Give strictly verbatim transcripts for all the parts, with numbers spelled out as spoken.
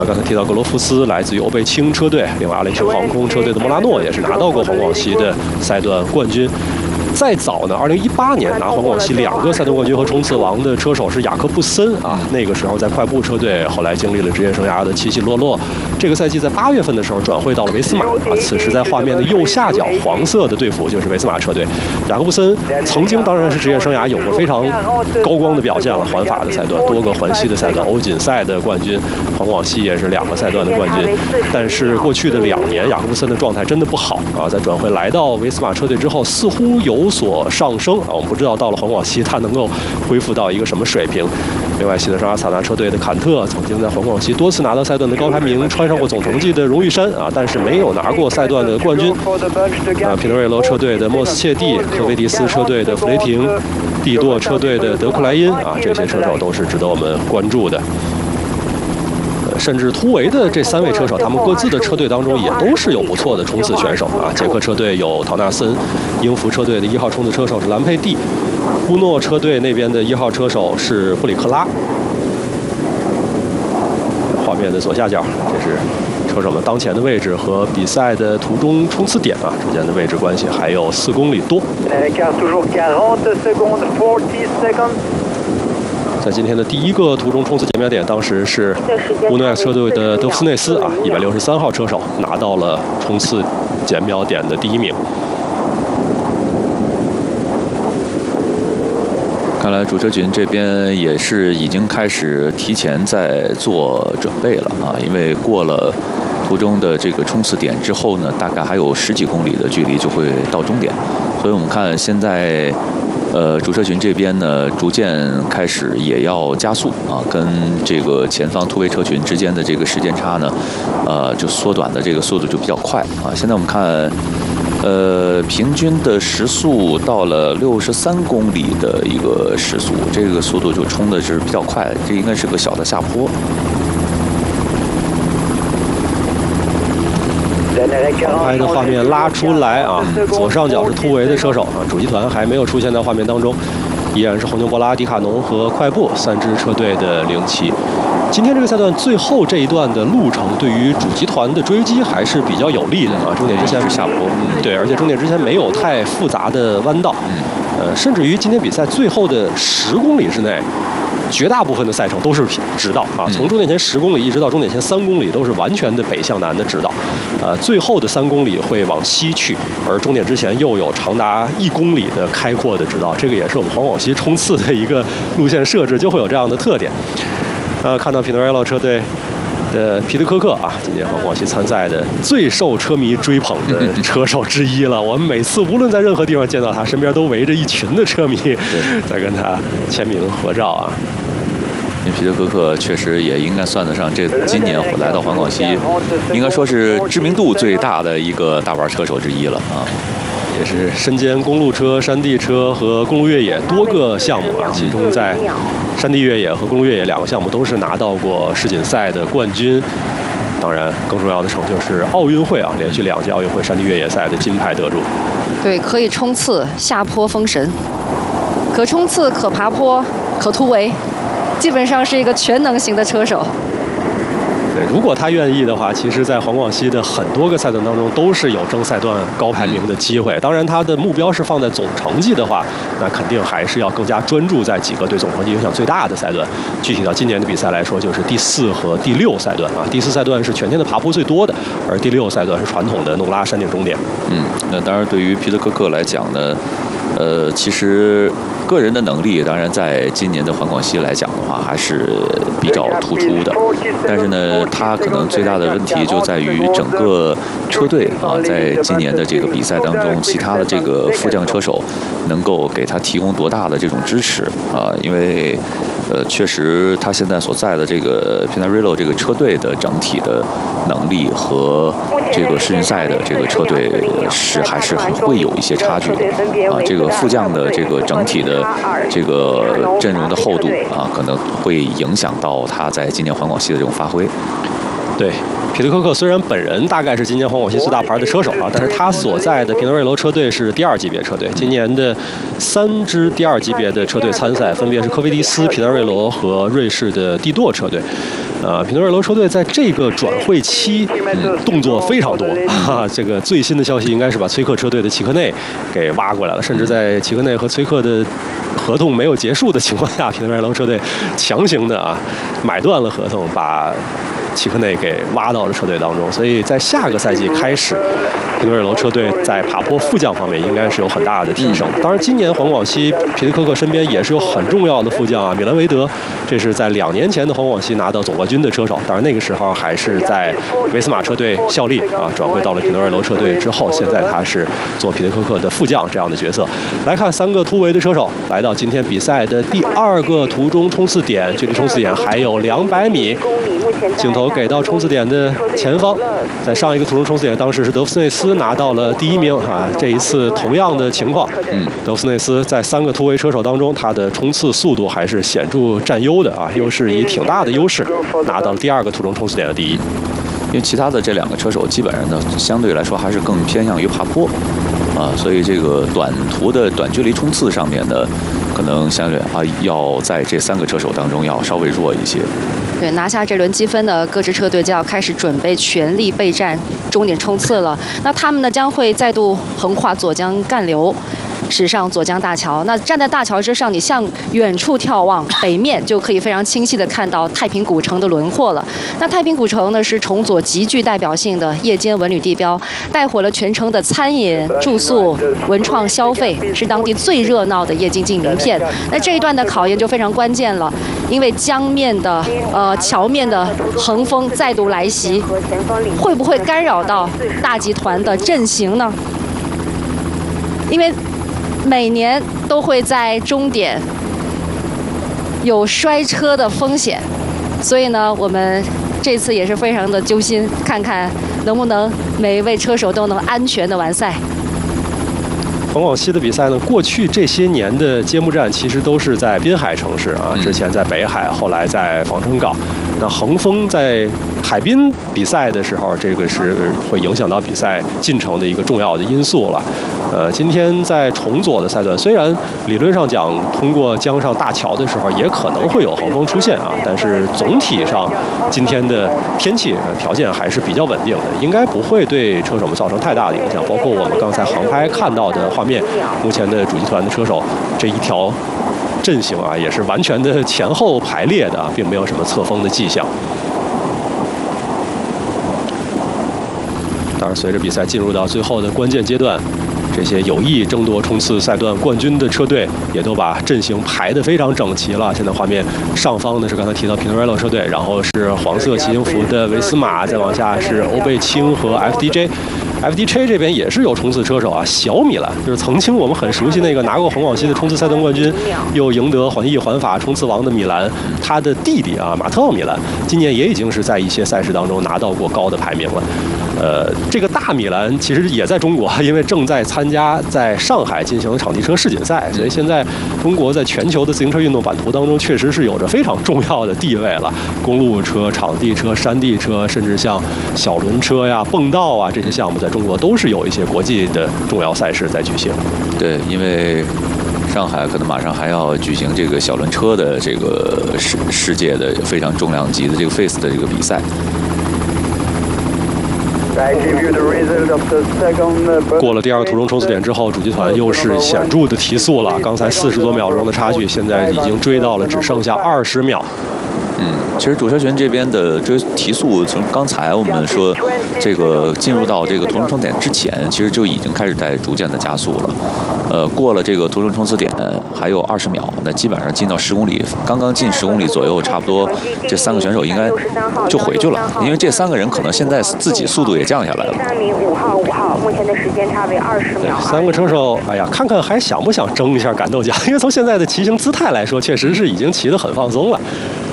刚才提到格罗夫斯来自于欧贝清车队，另外阿联酋航空车队的莫拉诺也是拿到过环广西的赛段冠军。再早呢，二零一八年拿环广西两个赛段冠军和冲刺王的车手是雅克布森啊，那个时候在快步车队，后来经历了职业生涯的起起落落。这个赛季在八月份的时候转会到了维斯马啊，此时在画面的右下角黄色的队服就是维斯马车队。雅克布森曾经当然是职业生涯有过非常高光的表现了，环法的赛段，多个环西的赛段，欧锦赛的冠军，环广西也是两个赛段的冠军。但是过去的两年，雅克布森的状态真的不好啊，在转会来到维斯马车队之后，似乎有所上升啊，我们不知道到了环广西他能够恢复到一个什么水平。另外，喜德沙阿萨纳车队的坎特曾经在环广西多次拿到赛段的高排名，穿上过总成绩的荣誉衫啊，但是没有拿过赛段的冠军。啊，皮诺瑞罗车队的莫斯切蒂，科维迪斯车队的弗雷廷，蒂舵车队的德克莱因啊，这些车手都是值得我们关注的。甚至突围的这三位车手，他们各自的车队当中也都是有不错的冲刺选手啊。捷克车队有陶纳森，英孚车队的一号冲刺车手是兰佩蒂，乌诺车队那边的一号车手是布里克拉。画面的左下角，这是车手们当前的位置和比赛的途中冲刺点啊之间的位置关系，还有四公里多。在今天的第一个途中冲刺检秒点，当时是乌诺 X 车队的德夫斯内斯啊，一百六十三号车手拿到了冲刺检秒点的第一名。 看来主车群这边也是已经开始提前在做准备了啊，因为过了途中的这个冲刺点之后呢，大概还有十几公里的距离就会到终点，所以我们看现在。呃，主车群这边呢，逐渐开始也要加速啊，跟这个前方突围车群之间的这个时间差呢，呃，就缩短的这个速度就比较快啊。现在我们看，呃，平均的时速到了六十三公里的一个时速，这个速度就冲的是比较快，这应该是个小的下坡。 拍的画面拉出来啊，左上角是突围的车手啊，主集团还没有出现在画面当中，依然是红牛博拉、迪卡侬和快步三支车队的领骑。今天这个赛段最后这一段的路程，对于主集团的追击还是比较有利的啊。终点之前是下坡，嗯，对，而且终点之前没有太复杂的弯道，呃，甚至于今天比赛最后的十公里之内。绝大部分的赛程都是直道啊，从终点前十公里一直到终点前三公里都是完全的北向南的直道，呃，最后的三公里会往西去，而终点之前又有长达一公里的开阔的直道，这个也是我们环广西冲刺的一个路线设置，就会有这样的特点。呃，看到皮诺瑞洛车队的皮特科克啊，今年环广西参赛的最受车迷追捧的车手之一了。我们每次无论在任何地方见到他，身边都围着一群的车迷在跟他签名合照啊。 因为皮特科克确实也应该算得上这今年来到环广西，应该说是知名度最大的一个大腕车手之一了啊。 也是身兼公路车、山地车和公路越野多个项目啊，其中在山地越野和公路越野两个项目都是拿到过世锦赛的冠军。当然，更重要的成就是奥运会啊，连续两届奥运会山地越野赛的金牌得主。 对，可以冲刺、下坡封神，可冲刺、可爬坡、可突围。基本上是一个全能型的车手。 对，如果他愿意的话，其实，在环广西的很多个赛段当中，都是有争赛段高排名的机会。当然，他的目标是放在总成绩的话，那肯定还是要更加专注在几个对总成绩影响最大的赛段。具体到今年的比赛来说，就是第四和第六赛段啊。第四赛段是全天的爬坡最多的，而第六赛段是传统的诺拉山顶终点。 嗯，那当然，对于皮特科克来讲呢。呃，其实个人的能力，当然在今年的环广西来讲的话，还是比较突出的。但是呢，他可能最大的问题就在于整个车队啊，在今年的这个比赛当中，其他的这个副将车手能够给他提供多大的这种支持啊？因为呃，确实他现在所在的这个 Pinarello 这个车队的整体的能力和这个世锦赛的这个车队是还是会有一些差距的啊。这个副将的这个整体的这个阵容的厚度啊，可能会影响到他在今年环广西的这种发挥。 对，皮特科克虽然本人大概是今年环广西最大牌的车手啊，但是他所在的皮诺瑞罗车队是第二级别车队。今年的三支第二级别的车队参赛，分别是科菲迪斯、皮诺瑞罗和瑞士的蒂舵车队。 呃，皮诺瑞罗车队在这个转会期、嗯、动作非常多啊。这个最新的消息应该是把崔克车队的齐克内给挖过来了，甚至在齐克内和崔克的合同没有结束的情况下，皮诺瑞罗车队强行的啊买断了合同，把齐克内给挖到了车队当中。所以在下个赛季开始，皮诺瑞罗车队在爬坡副将方面应该是有很大的提升。当然，今年黄广西皮特科克身边也是有很重要的副将啊，米兰维德，这是在两年前的黄广西拿到总冠军的车手。当然那个时候还是在维斯马车队效力啊，转会到了皮诺瑞罗车队之后，现在他是做皮特科克的副将这样的角色。来看三个突围的车手，来到今天比赛的第二个途中冲刺点，距离冲刺点还有两百米。镜头给到冲刺点的前方，在上一个途中冲刺点，当时是德夫斯内斯拿到了第一名啊。这一次同样的情况，嗯，德夫斯内斯在三个突围车手当中，他的冲刺速度还是显著占优的啊，优势以挺大的优势拿到了第二个途中冲刺点的第一。 因为其他的这两个车手基本上呢，相对来说还是更偏向于爬坡啊，所以这个短途的短距离冲刺上面呢，可能相对啊要在这三个车手当中要稍微弱一些。 对，拿下这轮积分的各支车队就要开始准备全力备战终点冲刺了。那他们呢将会再度横跨左江干流，驶上左江大桥。那站在大桥之上，你向远处眺望，北面就可以非常清晰地看到太平古城的轮廓了。那太平古城呢是重左极具代表性的夜间文旅地标，带火了全城的餐饮、住宿、文创消费，是当地最热闹的夜经济名片。那这一段的考验就非常关键了，因为江面的呃桥面的横风再度来袭，会不会干扰到大集团的阵型呢？因为每年都会在终点有摔车的风险，所以呢，我们这次也是非常的揪心，看看能不能每一位车手都能安全的完赛。 黄广西的比赛呢，过去这些年的揭幕战其实都是在滨海城市啊，之前在北海，后来在防城港。那横风在海滨比赛的时候，这个是会影响到比赛进程的一个重要的因素了。呃，今天在重左的赛段，虽然理论上讲通过江上大桥的时候也可能会有横风出现啊，但是总体上今天的天气条件还是比较稳定的，应该不会对车手们造成太大的影响。包括我们刚才航拍看到的画面，目前的主集团的车手这一条阵型啊，也是完全的前后排列的，并没有什么侧风的迹象。当然，随着比赛进入到最后的关键阶段，这些有意争夺冲刺赛段冠军的车队也都把阵型排得非常整齐了。现在画面上方呢是刚才提到皮诺瑞罗车队，然后是黄色骑行服的维斯马，再往下是欧贝清和 F D J。F D J 这边也是有冲刺车手啊，小米兰就是曾经我们很熟悉那个拿过黄广西的冲刺赛段冠军，又赢得环意环法冲刺王的米兰，他的弟弟啊马特奥米兰今年也已经是在一些赛事当中拿到过高的排名了。呃，这个大米兰其实也在中国，因为正在参加在上海进行场地车世锦赛，所以现在中国在全球的自行车运动版图当中确实是有着非常重要的地位了。公路车、场地车、山地车，甚至像小轮车呀、蹦道啊这些项目，在中国都是有一些国际的重要赛事在举行。 对，因为上海可能马上还要举行这个小轮车的这个世世界的非常重量级的这个 F A C E 的这个比赛。 过了第二个途中冲刺点之后，主集团又是显著的提速了。刚才四十多秒钟的差距，现在已经追到了只剩下二十秒。 嗯，其实主车群这边的追提速，从刚才我们说这个进入到这个途中冲刺点之前，其实就已经开始在逐渐的加速了。呃，过了这个途中冲刺点还有二十秒，那基本上进到十公里，刚刚进十公里左右，差不多这三个选手应该就回去了，因为这三个人可能现在自己速度也降下来了。 三名五号五号，目前的时间差为二十秒。 三个车手，哎呀，看看还想不想争一下感斗奖？因为从现在的骑行姿态来说，确实是已经骑得很放松了。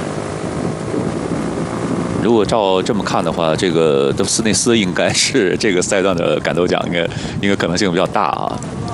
如果照这么看的话，这个德夫斯内斯应该是这个赛段的感斗奖，应该应该可能性比较大啊。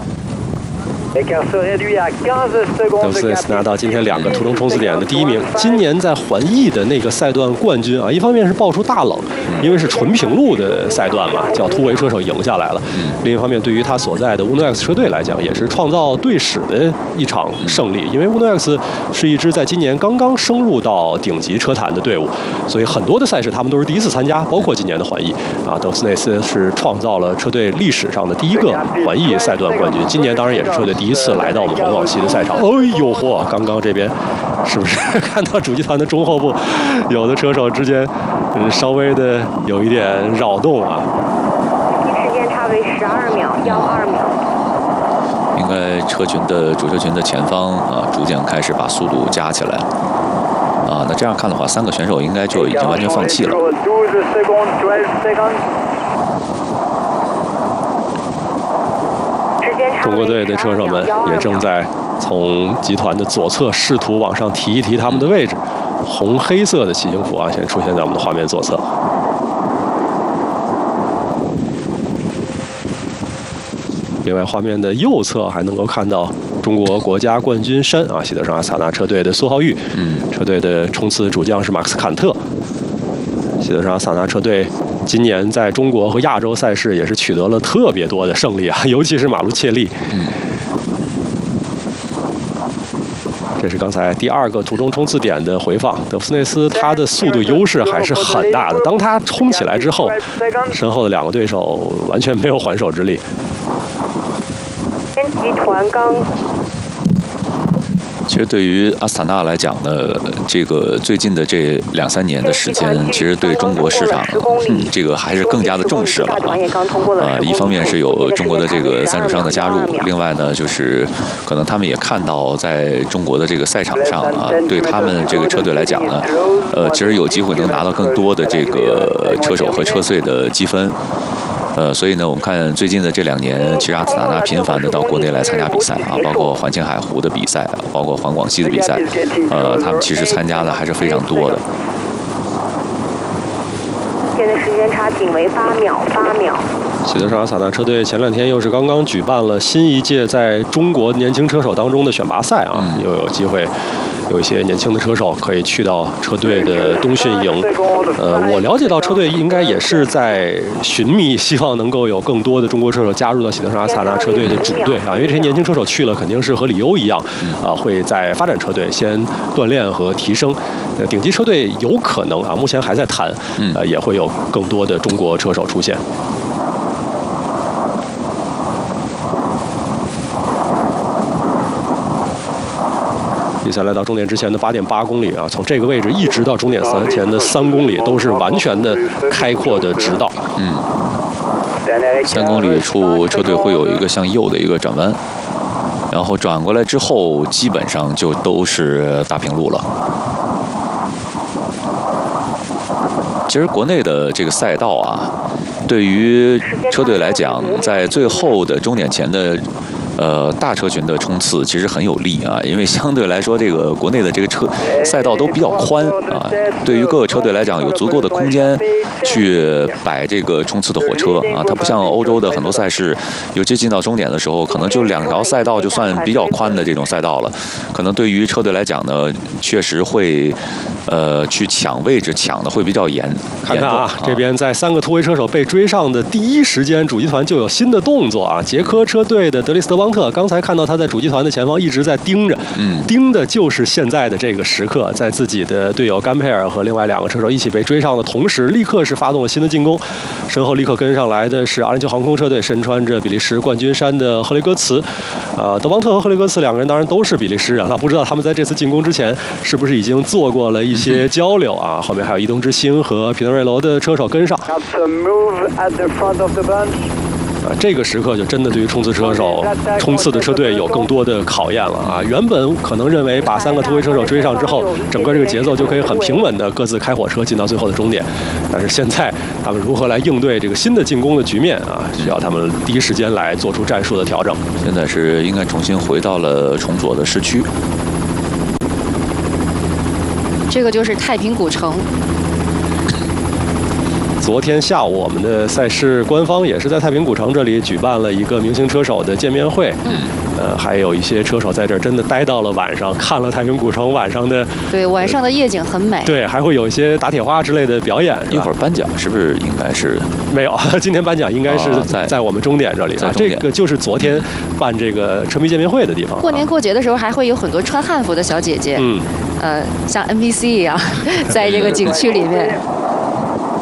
德夫斯内斯拿到今天两个途中冲刺点的第一名。今年在环意的那个赛段冠军啊，一方面是爆出大冷， 因为是纯平路的赛段嘛，叫突围车手赢下来了。另一方面，对于他所在的 Uno X 车队来讲，也是创造队史的一场胜利，因为 Uno X 是一支在今年刚刚升入到顶级车坛的队伍，所以很多的赛事他们都是第一次参加，包括今年的环意啊，德斯内斯是创造了车队历史上的第一个环意赛段冠军，今年当然也是车队第一次来到我们黄广西的赛场。哎呦嚯，刚刚这边是不是看到主集团的中后部有的车手之间嗯稍微的有一点扰动啊？ 时间差为十二秒，幺二秒。 应该车群的主车群的前方啊，逐渐开始把速度加起来啊。那这样看的话，三个选手应该就已经完全放弃了。 中国队的车手们也正在从集团的左侧试图往上提一提他们的位置。红黑色的骑行服啊，现在出现在我们的画面左侧。另外，画面的右侧还能够看到中国国家冠军衫啊，喜德尚阿斯塔纳车队的苏浩玉，嗯，车队的冲刺主将是马克斯坎特。喜德尚阿斯塔纳车队今年在中国和亚洲赛事也是取得了特别多的胜利啊，尤其是马路切利。嗯，这是刚才第二个途中冲刺点的回放。德夫斯内斯他的速度优势还是很大的，当他冲起来之后，身后的两个对手完全没有还手之力。 集团刚。 其实对于阿斯塔纳来讲呢，这个最近的这两三年的时间，其实对中国市场，嗯，这个还是更加的重视了啊。呃，一方面是有中国的这个赞助商的加入，另外呢，就是可能他们也看到在中国的这个赛场上啊，对他们这个车队来讲呢，呃，其实有机会能拿到更多的这个车手和车队的积分。呃，所以呢，我们看最近的这两年，其实阿斯塔纳频繁的到国内来参加比赛啊，包括环青海湖的比赛，包括环广西的比赛，呃，他们其实参加的还是非常多的。 现在时间差仅为八秒，八秒。 喜德尚阿斯塔纳车队前两天又是刚刚举办了新一届在中国年轻车手当中的选拔赛啊，嗯、又有机会。有一些年轻的车手可以去到车队的冬训营，呃，我了解到车队应该也是在寻觅，希望能够有更多的中国车手加入到喜德尚阿斯塔纳车队的主队啊，因为这些年轻车手去了，肯定是和里欧一样，啊，会在发展车队先锻炼和提升。呃，顶级车队有可能啊，目前还在谈，呃，也会有更多的中国车手出现。比赛来到终点之前的八点八公里啊，从这个位置一直到终点三前的三公里都是完全的开阔的直道。嗯， 三公里处车队会有一个向右的一个转弯，然后转过来之后基本上就都是大平路了。其实国内的这个赛道啊，对于车队来讲，在最后的终点前的。呃，大车群的冲刺其实很有利啊，因为相对来说，这个国内的这个车赛道都比较宽啊，对于各个车队来讲，有足够的空间去摆这个冲刺的火车啊。它不像欧洲的很多赛事，尤其进到终点的时候，可能就两条赛道就算比较宽的这种赛道了。可能对于车队来讲呢，确实会呃去抢位置，抢的会比较严。 看看啊，这边在三个突围车手被追上的第一时间，主集团就有新的动作啊。捷克车队的德里斯德邦特，刚才看到他在主集团的前方一直在盯着，嗯，盯的就是现在的这个时刻，在自己的队友甘佩尔和另外两个车手一起被追上的同时，立刻是发动了新的进攻，身后立刻跟上来的是阿联酋航空车队，身穿着比利时冠军衫的赫雷戈茨，呃，德邦特和赫雷戈茨两个人当然都是比利时人，那不知道他们在这次进攻之前是不是已经做过了一些交流啊？后面还有伊东之星和皮特瑞罗的车手跟上。啊，这个时刻就真的对于冲刺车手、冲刺的车队有更多的考验了啊！原本可能认为把三个突围车手追上之后，整个这个节奏就可以很平稳的各自开火车进到最后的终点，但是现在他们如何来应对这个新的进攻的局面啊？需要他们第一时间来做出战术的调整。 现在是应该重新回到了崇左的市区， 这个就是太平古城。 昨天下午，我们的赛事官方也是在太平古城这里举办了一个明星车手的见面会。嗯，呃，还有一些车手在这儿真的待到了晚上，看了太平古城晚上的。 对，晚上的夜景很美。 对，还会有一些打铁花之类的表演。 一会儿颁奖是不是应该是？ 没有，今天颁奖应该是在在我们终点这里啊。这个就是昨天办这个车迷见面会的地方。 过年过节的时候，还会有很多穿汉服的小姐姐。嗯。呃，像 N P C 一样，在这个景区里面。